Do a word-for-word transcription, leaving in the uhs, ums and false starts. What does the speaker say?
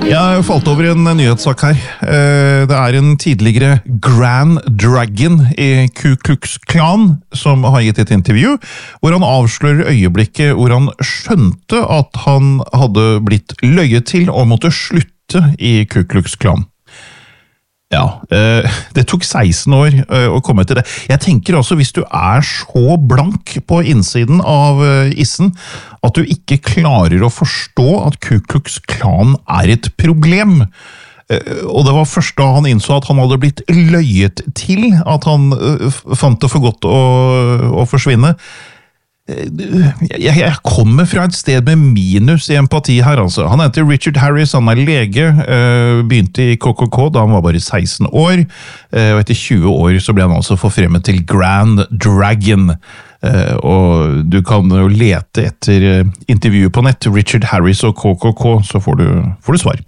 Jeg falt over en nyhetssak her. Det er en tidligere Grand Dragon i Ku Klux Klan som har gitt et intervju, hvor han avslører øyeblikket hvor han skjønte at han hadde blitt løyet til og måtte slutte i Ku Klux Klan. Ja, det tok seksten år å komme til det. Jeg tenker også, hvis du er så blank på innsiden av issen, at du ikke klarer å forstå at Ku Klux Klan er et problem. Og det var først da han innså at han hadde blitt løyet til, at han fant det for godt å, å forsvinne. Jeg, jeg kommer fra et sted med minus i empati her, altså. Han heter Richard Harris, han er lege, begynte i K K K da han var bare seksten år, og etter tjue år så ble han altså forfremmet til Grand Dragon. Og du kan jo lete etter intervjuet på nett, Richard Harris og K K K, så får du, får du svar.